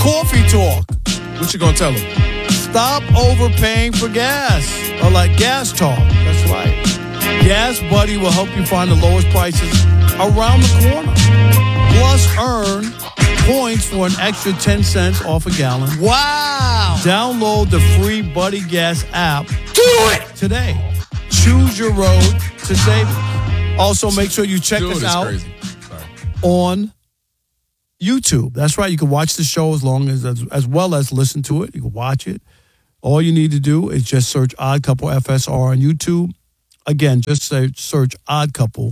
Coffee talk. What you gonna tell them? Stop overpaying for gas. Or like gas talk. That's right. Gas Buddy will help you find the lowest prices around the corner. Plus, earn points for an extra 10 cents off a gallon. Wow. Download the free Buddy Gas app. Do it Today. Choose your road to savings. Also, make sure you check us out on YouTube. That's right. You can watch the show as well as listen to it. You can watch it. All you need to do is just search Odd Couple FSR on YouTube. Again, just search Odd Couple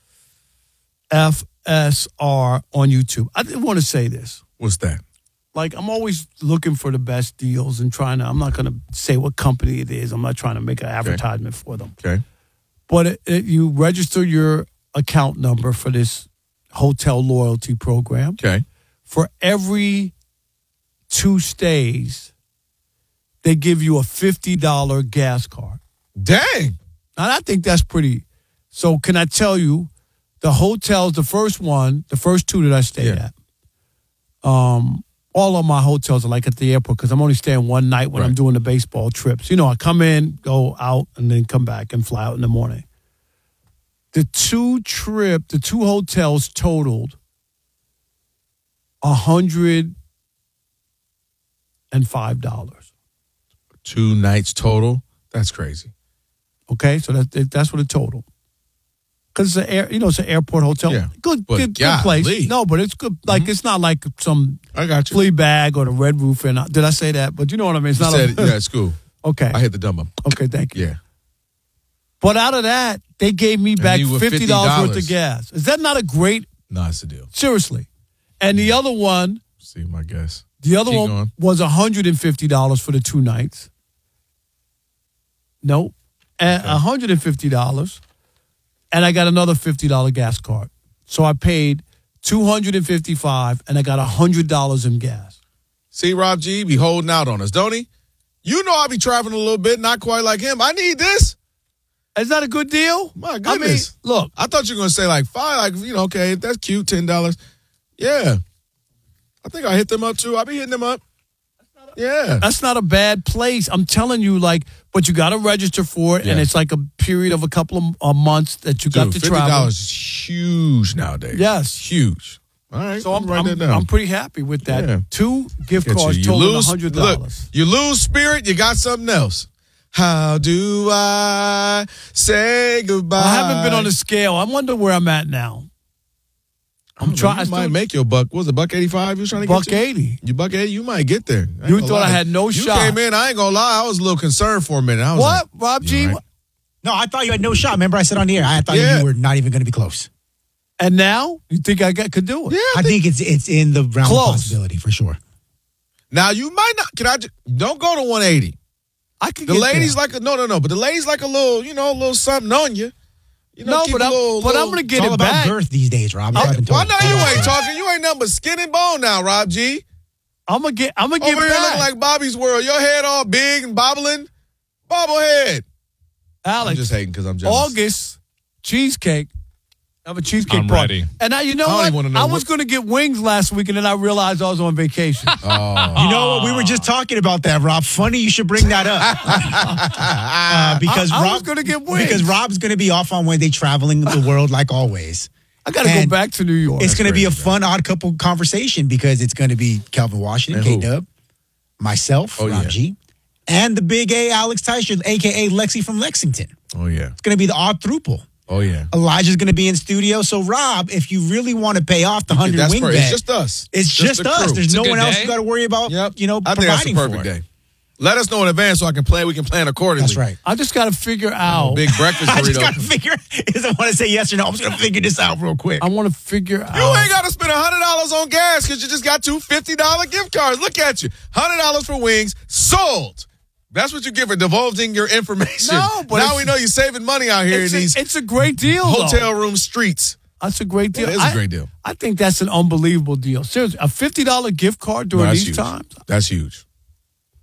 FSR on YouTube. I didn't want to say this. What's that? Like, I'm always looking for the best deals and I'm not going to say what company it is. I'm not trying to make an advertisement for them. Okay. But you register your account number for this hotel loyalty program. Okay. For every 2 stays, they give you a $50 gas card. Dang. And I think that's pretty. So can I tell you, the hotels, the first 2 that I stayed at, all of my hotels are like at the airport because I'm only staying one night when I'm doing the baseball trips. You know, I come in, go out, and then come back and fly out in the morning. The two hotels totaled $105. 2 nights total? That's crazy. Okay, so that's what it totaled. Because it's an airport hotel. Yeah. Good place. No, but it's good. Like it's not like some I got you. flea bag or the Red Roof Inn. Did I say that? But you know what I mean. It's not. Yeah, it's cool. Okay. I hit the dumb up. Okay, thank you. Yeah. But out of that, they gave me back $50 worth of gas. Is that not a great? No, it's a deal. Seriously. And the other one. See my guess. The other one was $150 for the 2 nights. Nope. And $150. And I got another $50 gas card. So I paid $255 and I got $100 in gas. See, Rob G be holding out on us, don't he? You know I be traveling a little bit, not quite like him. I need this. Is that a good deal? My goodness. I mean, look. I thought you were going to say like $5, okay, that's cute, $10. Yeah. I think I hit them up too. I be hitting them up. Yeah. That's not a bad place. I'm telling you, but you got to register for it, and it's like a period of a couple of months that you got to travel. $50 is huge nowadays. Yes. Huge. All right. So I'm I'm pretty happy with that. Yeah. 2 gift cards totaling $100. Look, you lose spirit, you got something else. How do I say goodbye? I haven't been on the scale. I wonder where I'm at now. I'm trying. You might make your buck. What was it, $1.85 you was trying to get to? $1.80. You $1.80? You might get there. You thought I had no shot. You came in, I ain't going to lie, I was a little concerned for a minute. I was what? Rob G? Right? No, I thought you had no shot. Remember I said on the air, I thought you were not even going to be close. And now? You think I could do it? Yeah. I think it's in the realm of possibility for sure. Now, you might not. Don't go to 180. I could the get ladies there. like a, no, but the ladies like a little, a little something on you. No, but I'm going to get it's all it back. about girth these days, Rob. Well, no, you ain't talking. You ain't nothing but skin and bone now, Rob G. I'm gonna get Over it here back. looking like Bobby's World. Your head all big and bobbling. Bobblehead. Alex, I'm just hating because I'm jealous. August, cheesecake. I have a cheesecake I'm party. ready. And now, you know I don't what? even wanna know I was going to get wings last week, and then I realized I was on vacation. You know what? We were just talking about that, Rob. Funny you should bring that up. Because I Rob was going to get wings. Because Rob's going to be off on Wednesday traveling the world like always. I got to go back to New York. It's going to be a fun odd couple conversation because it's going to be Calvin Washington, K-Dub, myself, Rob G, and the big A, Alex Teicher, a.k.a. Lexi from Lexington. Oh, yeah. It's going to be the odd throuple. Oh, yeah. Elijah's going to be in studio. So, Rob, if you really want to pay off the 100 wing bet, it's just us. It's just the us. crew. There's It's a no good one else day. you got to worry about, I think that's providing the perfect for it. day. Let us know in advance so I can plan. We can plan accordingly. That's right. I just got to figure out. Big breakfast I just burrito. got to figure. He doesn't want to say yes or no. I'm just going to figure this out real quick. I want to figure out. You ain't got to spend $100 on gas because you just got 2 $50 gift cards. Look at you. $100 for wings sold. That's what you get for divulging your information. No, but now we know you're saving money out here in these it's a great deal, hotel room streets. That's a great deal. It is a great deal. I think that's an unbelievable deal. Seriously, a $50 gift card during No, that's these huge. times. That's huge.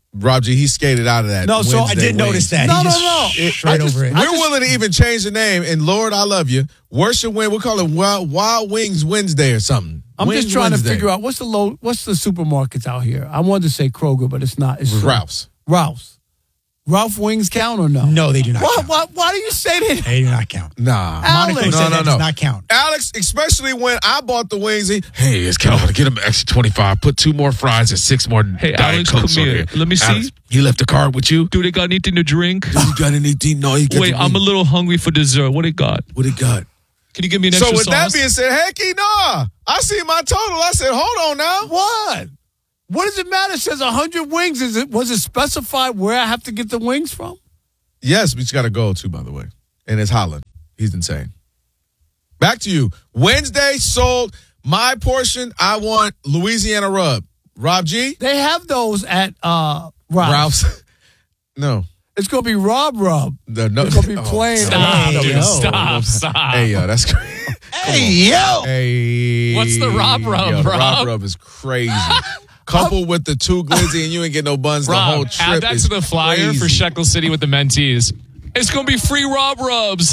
Rob G, he skated out of that. No, so I did notice that. No, He no, just no. straight over it. We're willing to even change the name. And Lord, I love you. Worship Wing. We'll call it Wild Wings Wednesday or something. I'm Wings just trying Wednesday. to figure out what's the supermarkets out here. I wanted to say Kroger, but it's not. It's Ralph's. Ralph Wings count or no? No, they do not count. Why do you say that? They do not count. Nah. Alex. Monaco said that does not count. Alex, especially when I bought the wings, hey, it's Calvin. Get him an extra 25. Put 2 more fries and 6 more Diet Alex, Cokes come on here. Let me see. Alex, he left the card with you? Do they got anything to drink? Do you got anything? No, he got Wait, I'm a little hungry for dessert. What it got? What it got? Can you give me an extra So with sauce? that being said, hecky nah. I see my total. I said, hold on now. What? What does it matter? It says 100 wings. Was it specified where I have to get the wings from? Yes, but you got to go too, by the way. And it's Holland. He's insane. Back to you. Wednesday sold. My portion, I want Louisiana Rub. Rob G? They have those at Ralph's. Ralph's. No. It's going to be Rob. No. It's going to be plain. Stop, Hey, dude. yo. Stop. Hey, yo, that's crazy. Hey, yo. Hey. What's the Rob Rub, Yo, the Rob? Rob Rub is crazy. Coupled with the 2 glizzy and you ain't get no buns the whole Rob, trip add that is to the flyer crazy. for Shekel City with the mentees. It's going to be free Rob Rubs.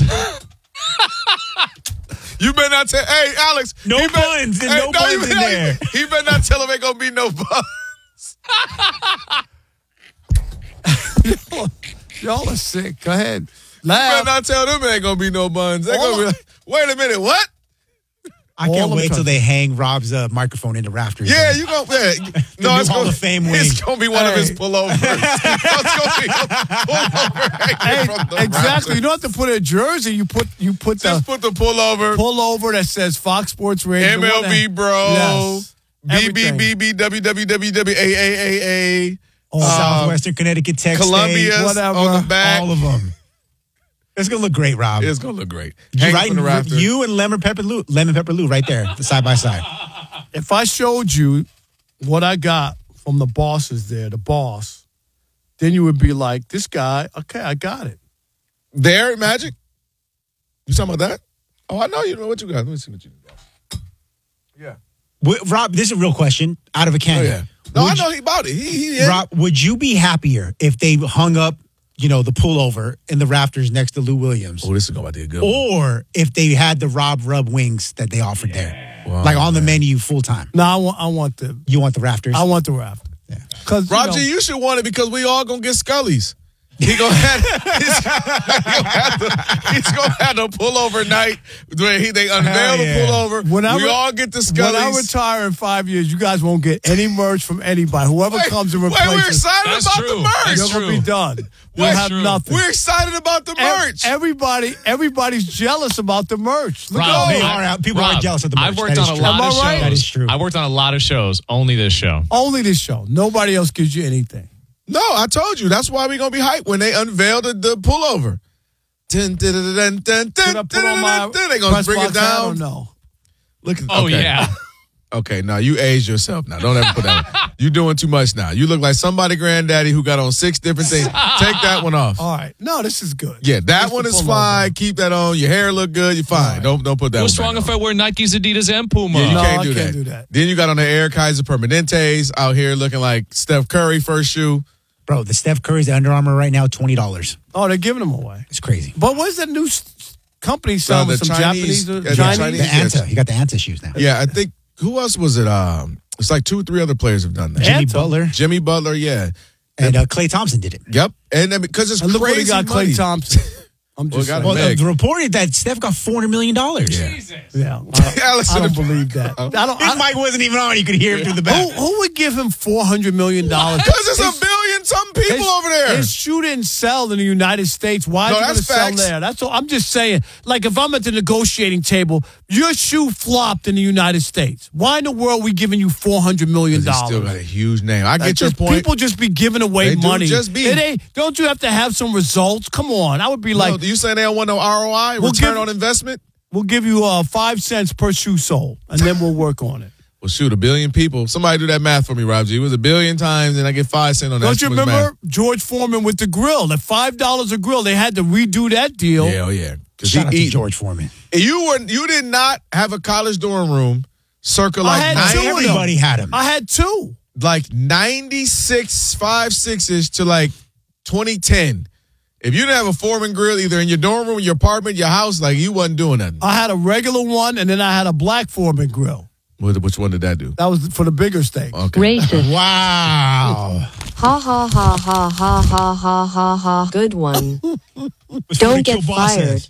You better not tell. Hey, Alex. No he buns. There's no buns in there. He better not tell him ain't going to be no buns. Y'all are sick. Go ahead. You better Laugh. not tell them it ain't going to be no buns. They're going to be like, wait a minute, what? I All can't of wait them till they hang Rob's microphone in the rafters. Yeah, you go. Yeah. No, new it's Hall gonna, of Fame wing. It's going to be one of his Hey. pullovers. It's going to be a pullover hanging from the Exactly. rafters. You don't have to put a jersey. You put Just put the pullover. pullover that says Fox Sports Radio. MLB, bro. Yes. Everything. BBBB, WWWWAAAA. Southwestern Connecticut Tech Columbia State, whatever. on the back. all of them. It's gonna look great, Rob. It's going to look great. You Hanging right, from the rafters. you and Lemon Pepper Lou right there, side by side. If I showed you what I got from the bosses there, the boss, then you would be like, this guy, okay, I got it. There at Magic? You talking about that? Oh, I know you know what you got. Let me see what you got. Yeah. Rob, this is a real question out of a Oh, can. yeah. No, I know he bought it. He Rob, would you be happier if they hung up, the pullover in the rafters next to Lou Williams? Oh, this is going to be a good one. Or if they had the Rob Rub wings that they offered there, Wow, like on the menu full time. No, I want the rafters? I want the raft. Yeah. Because Rob G, you should want it because we all going to get Scullies. He's gonna have the pullover night where they unveil the pullover. We all get the Scullies. When I retire in 5 years, you guys won't get any merch from anybody. Whoever comes and replaces. We're excited That's about true. the merch. That's You're true. gonna be done. You'll That's have true. nothing. We're excited about the merch. Everybody's jealous about the merch. Look Rob, at People are jealous of the merch. I've worked That on is a true. lot Am of I right? shows. That is true. I worked on a lot of shows. Only this show. only this show. Nobody else gives you anything. No, I told you. That's why we're going to be hyped when they unveil the pullover. Dun, dun, dun, dun, dun, Should I dun, put on dun, my dun, dun. They going press to bring it box hat or down. no? Look at, Oh, okay. yeah. Okay, now you aged yourself now. Don't ever put that on. You're doing too much now. You look like somebody granddaddy who got on 6 different things. Take that one off. All right. No, this is good. Yeah, that Just one the is pullover. fine. Keep that on. Your hair look good. You're fine. Don't put that What's one wrong back if on. I wear Nikes, Adidas, and Puma? Yeah, you No, can't, I do, can't that. do that. Then you got on the Air Kaiser Permanentes out here looking like Steph Curry first shoe. Bro, the Steph Curry's Under Armour right now, $20. Oh, they're giving them away. It's crazy. But what's that new company selling the with some Chinese- Japanese? yeah, the Chinese? The Chinese- Anta. You got the Anta shoes now. Yeah, I think, who else was it? It's like 2 or 3 other players have done that. Jimmy Anta. Butler Jimmy Butler, yeah. and Klay Thompson did it. Yep. And then because it's And look crazy what he got, money. Klay Thompson. I'm just got saying. it. Meg. The report is that Steph got $400 million. Yeah. Yeah, Alex I in don't the- believe that. His mic wasn't even on. You could hear him through the back. Who would give him $400 million? Because it's a billion something people over there. His shoe didn't sell in the United States. Why No, is it going to that's sell facts. there? That's all. I'm just saying. Like, if I'm at the negotiating table, your shoe flopped in the United States. Why in the world are we giving you $400 million? He still got a huge name. I get your Just- point. People just be giving away They do money. just be. It ain't, don't you have to have some results? Come on. I would be like, No, you saying they don't want no ROI, We'll return give- on investment? we'll give you 5 cents per shoe sold, and then we'll work on it. Well, shoot, 1 billion people. Somebody do that math for me, Rob G. It was 1 billion times, and I get 5 cents on that. Don't you That's what's remember George Foreman with the grill? At $5 a grill, they had to redo that deal. math. Yeah, oh yeah. Because Shout out to he eat. George Foreman. You did not have a college dorm room circa I like had 9. two of them. Everybody had him. I had 2. like 96, 5.6-ish to like 2010. If you didn't have a Foreman grill either in your dorm room, your apartment, your house, like you wasn't doing nothing. I had a regular one, and then I had a black Foreman grill. Which one did that do? That was for the bigger steak. Okay. Racist. Wow. Ha ha ha ha ha ha ha ha ha. Good one. Don't get fired.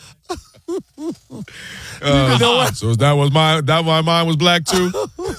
So that was why mine was black too.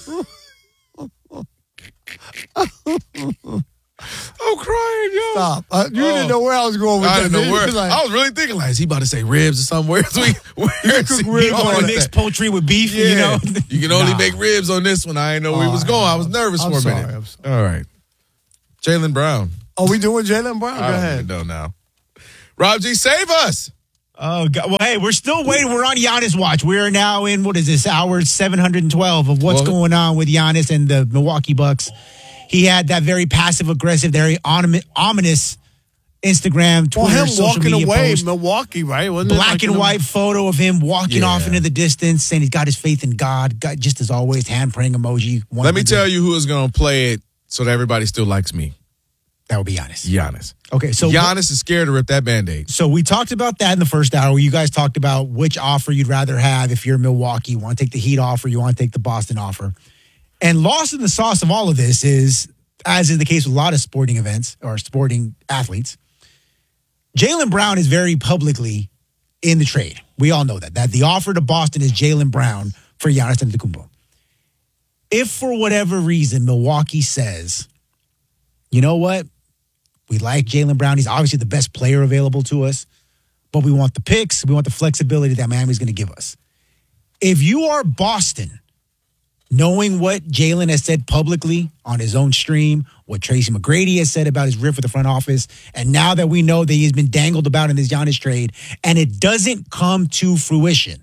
I'm crying, yo. Stop. You didn't know where I was going with that. I didn't know where. Like, I was really thinking, like, is he about to say ribs or something? Where's he Want to mix poultry with beef, yeah. you know? You can only make ribs on this one. I didn't know where he was going. I was nervous for a minute. All right. Jaylen Brown. Are we doing Jaylen Brown? Go ahead. I don't even know now. Rob G, save us. Oh, God. Well, hey, we're still waiting. We're on Giannis watch. We're now in, what is this, hour 712 of what's going on with Giannis and the Milwaukee Bucks. He had that very passive-aggressive, very ominous Instagram, Twitter, him social walking media away, post. Milwaukee, right? Wasn't Black and white photo of him walking off into the distance, saying he's got his faith in God, just as always, hand-praying emoji. Let me tell you who is going to play it so that everybody still likes me. That would be Giannis. Giannis. Okay, so Giannis is scared to rip that Band-Aid. So we talked about that in the first hour. You guys talked about which offer you'd rather have if you're Milwaukee. You want to take the Heat offer, you want to take the Boston offer. And lost in the sauce of all of this is, as is the case with a lot of sporting events or sporting athletes, Jaylen Brown is very publicly in the trade. We all know that the offer to Boston is Jaylen Brown for Giannis Antetokounmpo. If for whatever reason Milwaukee says, you know what, we like Jaylen Brown, he's obviously the best player available to us, but we want the picks, we want the flexibility that Miami's going to give us. If you are Boston, knowing what Jaylen has said publicly on his own stream, what Tracy McGrady has said about his rift with the front office, and now that we know that he's been dangled about in this Giannis trade, and it doesn't come to fruition,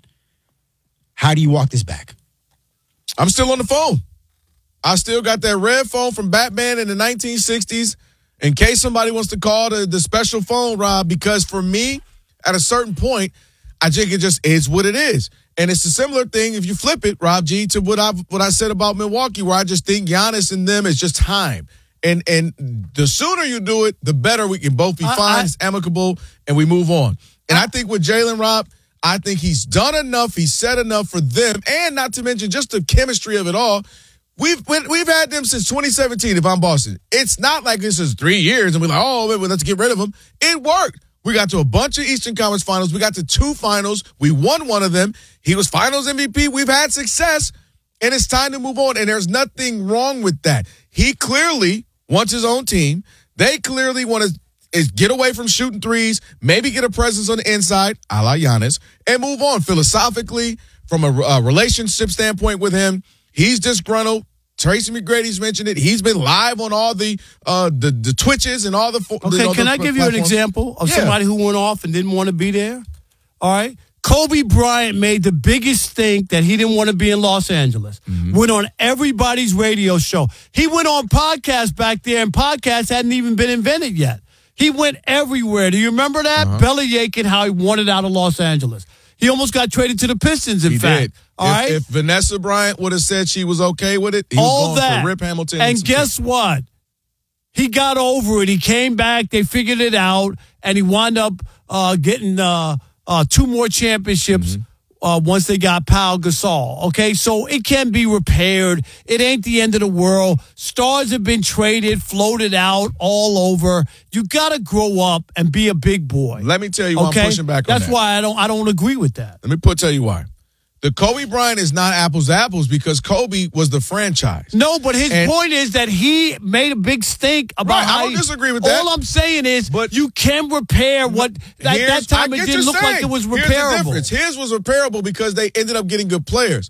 how do you walk this back? I'm still on the phone. I still got that red phone from Batman in the 1960s in case somebody wants to call the special phone, Rob, because for me, at a certain point, I think it just is what it is. And it's a similar thing if you flip it, Rob G, to what I said about Milwaukee, where I just think Giannis and them is just time. And the sooner you do it, the better we can both be fine, it's amicable, and we move on. And I think with Jaylen, Rob, I think he's done enough, he's said enough for them, and not to mention just the chemistry of it all. We've had them since 2017, if I'm Boston. It's not like this is 3 years and we're like, oh, let's get rid of them. It worked. We got to a bunch of Eastern Conference finals. We got to 2 finals. We won one of them. He was finals MVP. We've had success, and it's time to move on, and there's nothing wrong with that. He clearly wants his own team. They clearly want to get away from shooting threes, maybe get a presence on the inside, a la Giannis, and move on philosophically from a relationship standpoint with him. He's disgruntled. Tracy McGrady's mentioned it. He's been live on all the Twitches and all the. Okay, can I give you an example of somebody who went off and didn't want to be there? All right. Kobe Bryant made the biggest stink that he didn't want to be in Los Angeles. Mm-hmm. Went on everybody's radio show. He went on podcasts back there, and podcasts hadn't even been invented yet. He went everywhere. Do you remember that? Uh-huh. Belly aching how he wanted out of Los Angeles. He almost got traded to the Pistons, in fact. Did. All right? If Vanessa Bryant would have said she was okay with it, he was going for Rip Hamilton. And guess what? He got over it. He came back. They figured it out. And he wound up getting 2 more championships once they got Pau Gasol. Okay, so it can be repaired. It ain't the end of the world. Stars have been traded, floated out all over. You got to grow up and be a big boy. Let me tell you why I'm pushing back on that. That's why I don't agree with that. Let me tell you why. The Kobe Bryant is not apples to apples because Kobe was the franchise. No, but his point is that he made a big stink about how I don't disagree with that. All I'm saying is you can repair what that time it didn't look like it was repairable. Here's the difference. His was repairable because they ended up getting good players.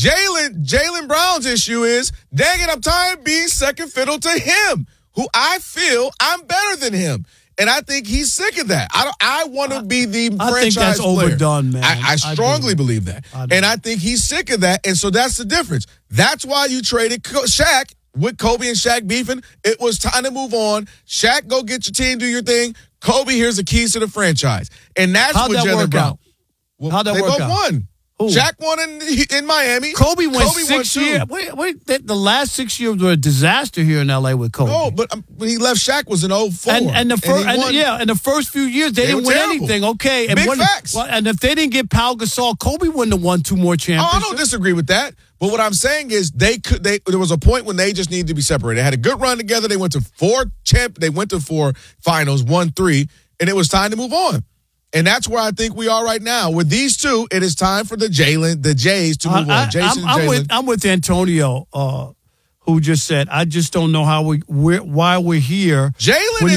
Jaylen Brown's issue is, dang it, I'm tired of being second fiddle to him, who I feel I'm better than him. And I think he's sick of that. I want to be the franchise player. I think that's overdone, man. I strongly believe that. And I think he's sick of that. And so that's the difference. That's why you traded Shaq with Kobe and Shaq beefing. It was time to move on. Shaq, go get your team, do your thing. Kobe, here's the keys to the franchise. And that's what Jaylen Brown. How'd that work out? They both won. Who? Shaq won in Miami. Kobe won 6 too. years. Wait. The last 6 years were a disaster here in L.A. with Kobe. No, but when he left, Shaq was in 2004. And the first few years they didn't win terrible. anything. Okay, and Big facts. And if they didn't get Pau Gasol, Kobe wouldn't have won 2 more championships. I don't disagree with that. But what I'm saying is there was a point when they just needed to be separated. They had a good run together. They went to 4 finals, won 3, and it was time to move on. And that's where I think we are right now. With these two, it is time for the Jays to move on. Jason and Jalen. I'm with Antonio, who just said, I just don't know why we're here. Jalen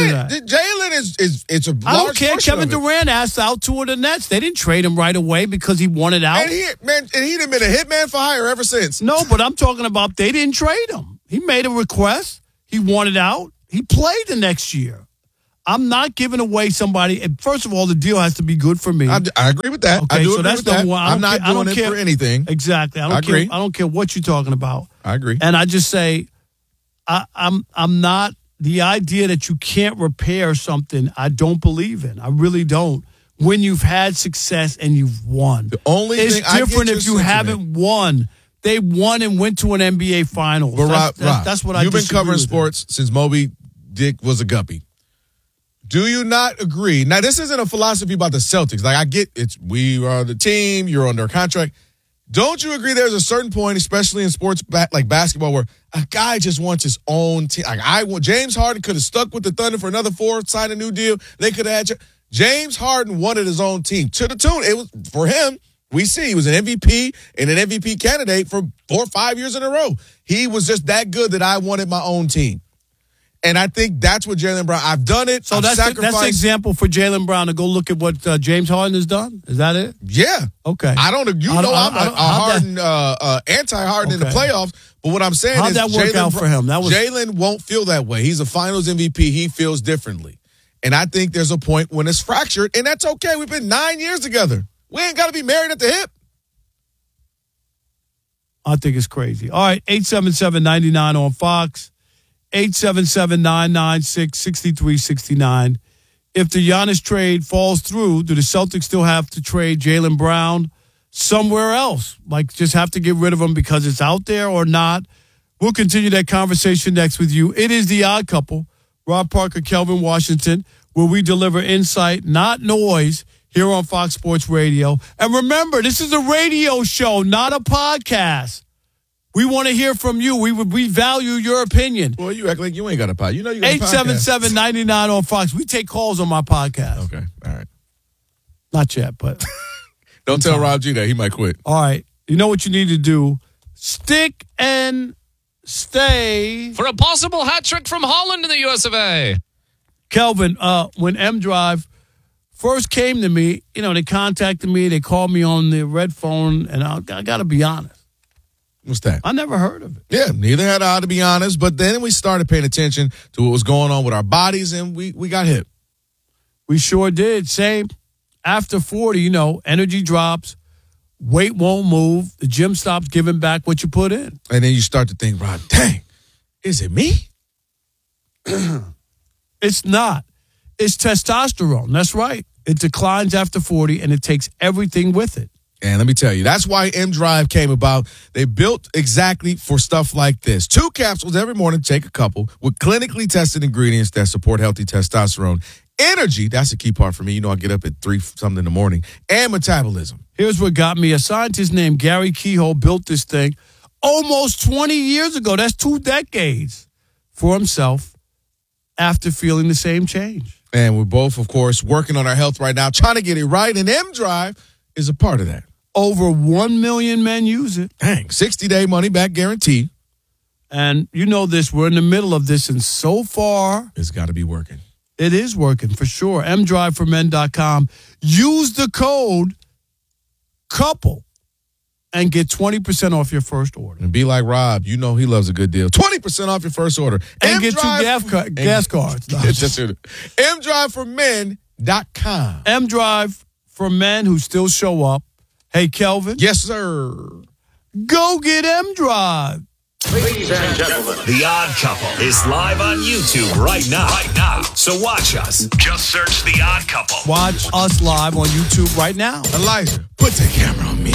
is it's a large I don't care. portion Kevin of it. Durant asked out 2 of the Nets. They didn't trade him right away because he wanted out. And he'd been a hitman for hire ever since. No, but I'm talking about they didn't trade him. He made a request. He wanted out. He played the next year. I'm not giving away somebody. And first of all, the deal has to be good for me. I agree with that. Okay, I do so agree that's with that. number one. I'm not doing it for anything. Exactly. I don't care what you're talking about. I agree. And I just say, I'm not, the idea that you can't repair something, I don't believe in. I really don't. When you've had success and you've won. The only it's thing different if you haven't won. They won and went to an NBA Finals. But that's what I You've been covering with. sports since Moby Dick was a guppy. Do you not agree? Now, this isn't a philosophy about the Celtics. Like, I get we are the team, you're under contract. Don't you agree there's a certain point, especially in sports like basketball, where a guy just wants his own team? Like, James Harden could have stuck with the Thunder for another 4, signed a new deal. They could have had James Harden wanted his own team to the tune. It was for him. We see he was an MVP and an MVP candidate for 4 or 5 years in a row. He was just that good that I wanted my own team. And I think that's what Jaylen Brown. I've done it. So that's the example for Jaylen Brown to go look at what James Harden has done. Is that it? Yeah. Okay. I'm anti-Harden in the playoffs. But what I'm saying how'd is, that work out for him? Jaylen won't feel that way. He's a Finals MVP. He feels differently, and I think there's a point when it's fractured, and that's okay. We've been 9 years together. We ain't got to be married at the hip. I think it's crazy. All right, 877-99 on Fox. 877-996-6369. If the Giannis trade falls through, do the Celtics still have to trade Jaylen Brown somewhere else? Like, just have to get rid of him because it's out there or not? We'll continue that conversation next with you. It is The Odd Couple, Rob Parker, Kelvin Washington, where we deliver insight, not noise, here on Fox Sports Radio. And remember, this is a radio show, not a podcast. We want to hear from you. We value your opinion. Well, you act like you ain't got a podcast. You know you got a podcast. 877-99 on Fox. We take calls on my podcast. Okay. All right. Not yet, but. Don't tell Rob G that. He might quit. All right. You know what you need to do? Stick and stay. For a possible hat trick from Holland in the US of A. Kelvin, when M Drive first came to me, they contacted me. They called me on the red phone, and I got to be honest. What's that? I never heard of it. Yeah, neither had I, to be honest. But then we started paying attention to what was going on with our bodies, and we got hit. We sure did. Same. After 40, energy drops, weight won't move, the gym stops giving back what you put in. And then you start to think, Rod, dang, is it me? It's not. It's testosterone. That's right. It declines after 40, and it takes everything with it. And let me tell you, that's why M Drive came about. They built exactly for stuff like this. 2 capsules every morning, take a couple, with clinically tested ingredients that support healthy testosterone. Energy, that's the key part for me. I get up at 3-something in the morning. And metabolism. Here's what got me. A scientist named Gary Kehoe built this thing almost 20 years ago. That's 2 decades for himself after feeling the same change. And we're both, of course, working on our health right now, trying to get it right. And M Drive is a part of that. Over 1 million men use it. Dang, 60-day money-back guarantee. And you know this, we're in the middle of this, and so far, it's got to be working. It is working, for sure. mdriveformen.com. Use the code COUPLE and get 20% off your first order. And be like Rob. He loves a good deal. 20% off your first order. And get 2 gas cards. mdriveformen.com. mdrive for men who still show up. Hey, Kelvin. Yes, sir. Go get M Drive. Ladies and gentlemen, The Odd Couple is live on YouTube right now. So watch us. Just search The Odd Couple. Watch us live on YouTube right now. Elijah, put that camera on me.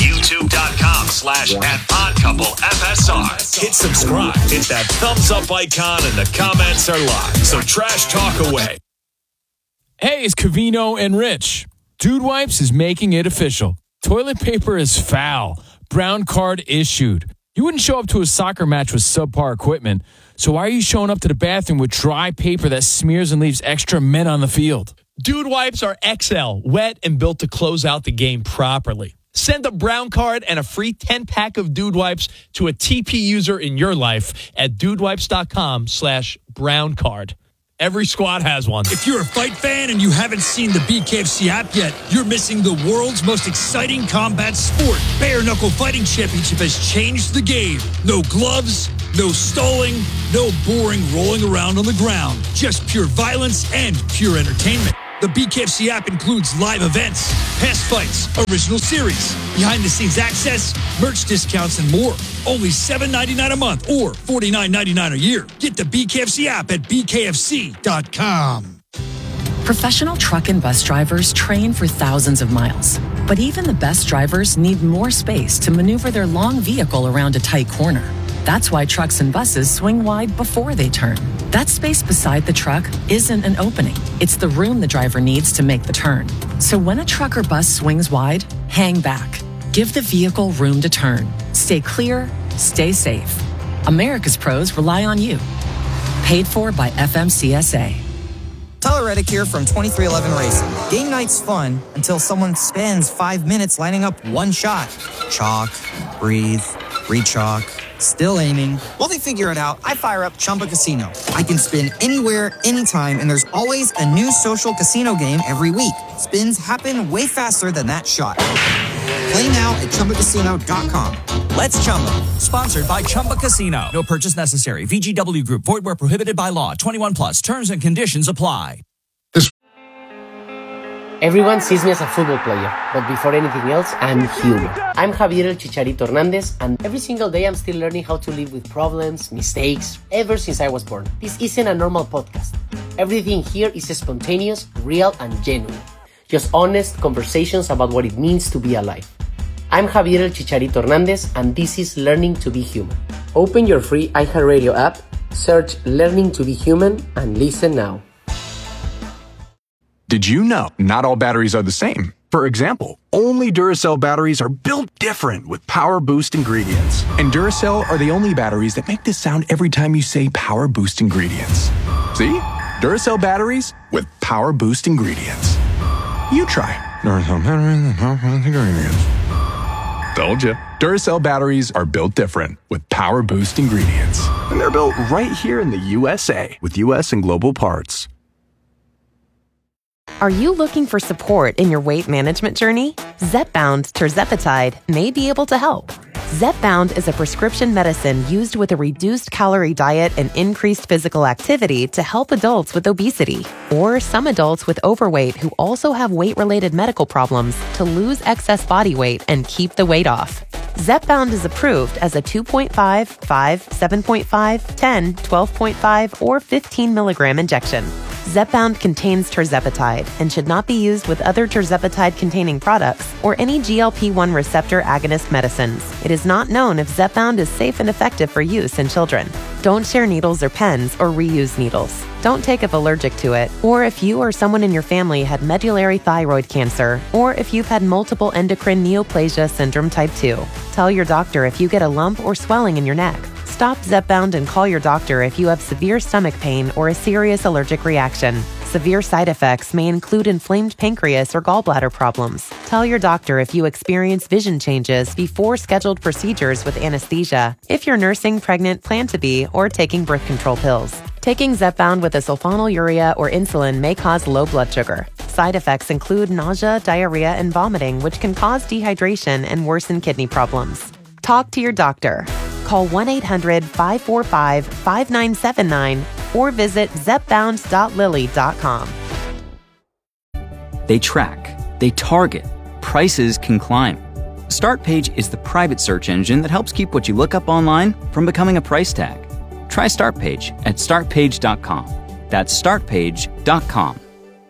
YouTube.com/@oddcouplefsr. Hit subscribe. Hit that thumbs up icon and the comments are live. So trash talk away. Hey, it's Covino and Rich. Dude Wipes is making it official. Toilet paper is foul. Brown card issued. You wouldn't show up to a soccer match with subpar equipment, so why are you showing up to the bathroom with dry paper that smears and leaves extra men on the field? Dude Wipes are XL, wet and built to close out the game properly. Send a brown card and a free 10-pack of Dude Wipes to a TP user in your life at dudewipes.com/browncard. Every squad has one. If you're a fight fan and you haven't seen the BKFC app yet, you're missing the world's most exciting combat sport. Bare Knuckle Fighting Championship has changed the game. No gloves, no stalling, no boring rolling around on the ground. Just pure violence and pure entertainment. The BKFC app includes live events, past fights, original series, behind-the-scenes access, merch discounts, and more. Only $7.99 a month or $49.99 a year. Get the BKFC app at bkfc.com. Professional truck and bus drivers train for thousands of miles. But even the best drivers need more space to maneuver their long vehicle around a tight corner. That's why trucks and buses swing wide before they turn. That space beside the truck isn't an opening. It's the room the driver needs to make the turn. So when a truck or bus swings wide, hang back. Give the vehicle room to turn. Stay clear, stay safe. America's pros rely on you. Paid for by FMCSA. Tyler Reddick here from 2311 Racing. Game night's fun until someone spends 5 minutes lining up one shot. Chalk, breathe, re-chalk, still aiming. While they figure it out, I fire up Chumba Casino. I can spin anywhere, anytime, and there's always a new social casino game every week. Spins happen way faster than that shot. Play now at ChumbaCasino.com. Let's Chumba. Sponsored by Chumba Casino. No purchase necessary. VGW Group. Void where prohibited by law. 21 plus. Terms and conditions apply. Everyone sees me as a football player, but before anything else, I'm human. I'm Javier El Chicharito Hernandez, and every single day I'm still learning how to live with problems, mistakes, ever since I was born. This isn't a normal podcast. Everything here is spontaneous, real, and genuine. Just honest conversations about what it means to be alive. I'm Javier El Chicharito Hernandez, and this is Learning to be Human. Open your free iHeartRadio app, search Learning to be Human, and listen now. Did you know not all batteries are the same? For example, only Duracell batteries are built different with Power Boost ingredients. And Duracell are the only batteries that make this sound every time you say Power Boost ingredients. See? Duracell batteries with Power Boost ingredients. You try. Duracell batteries with Power Boost ingredients. Told you. Duracell batteries are built different with Power Boost ingredients. And they're built right here in the USA with US and global parts. Are you looking for support in your weight management journey? Zepbound tirzepatide may be able to help. Zepbound is a prescription medicine used with a reduced calorie diet and increased physical activity to help adults with obesity or some adults with overweight who also have weight-related medical problems to lose excess body weight and keep the weight off. Zepbound is approved as a 2.5, 5, 7.5, 10, 12.5, or 15 milligram injection. Zepbound contains tirzepatide and should not be used with other tirzepatide-containing products or any GLP-1 receptor agonist medicines. It is not known if Zepbound is safe and effective for use in children. Don't share needles or pens or reuse needles. Don't take if allergic to it, or if you or someone in your family had medullary thyroid cancer, or if you've had multiple endocrine neoplasia syndrome type 2. Tell your doctor if you get a lump or swelling in your neck. Stop Zepbound and call your doctor if you have severe stomach pain or a serious allergic reaction. Severe side effects may include inflamed pancreas or gallbladder problems. Tell your doctor if you experience vision changes before scheduled procedures with anesthesia, if you're nursing, pregnant, plan to be, or taking birth control pills. Taking Zepbound with a sulfonylurea or insulin may cause low blood sugar. Side effects include nausea, diarrhea, and vomiting, which can cause dehydration and worsen kidney problems. Talk to your doctor. Call 1-800-545-5979 or visit zepbound.lilly.com. They track, they target, prices can climb. Startpage is the private search engine that helps keep what you look up online from becoming a price tag. Try Startpage at startpage.com. That's startpage.com.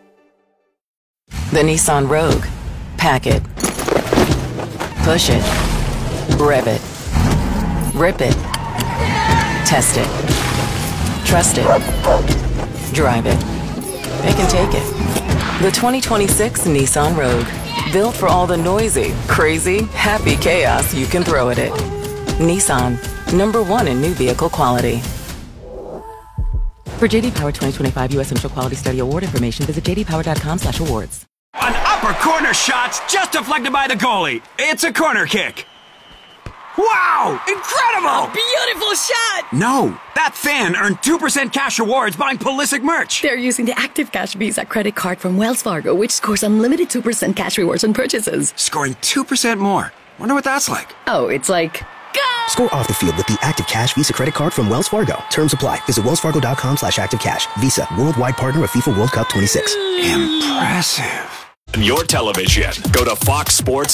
The Nissan Rogue. Pack it. Push it. Rev it. Rip it. Test it. Trust it. Drive it. They can take it. The 2026 Nissan Rogue. Built for all the noisy, crazy, happy chaos you can throw at it. Nissan. #1 in new vehicle quality. For JD Power 2025 U.S. Central Quality Study Award information, visit jdpower.com/awards. An upper corner shot's just deflected by the goalie. It's a corner kick. Wow! Incredible! Beautiful shot! No, that fan earned 2% cash rewards buying Pulisic merch. They're using the Active Cash Visa credit card from Wells Fargo, which scores unlimited 2% cash rewards on purchases. Scoring 2% more. Wonder what that's like. Oh, it's like... Score off the field with the Active Cash Visa credit card from Wells Fargo. Terms apply. Visit wellsfargo.com/activecash. Visa, worldwide partner of FIFA World Cup 26. Impressive. Your television. Go to Fox Sports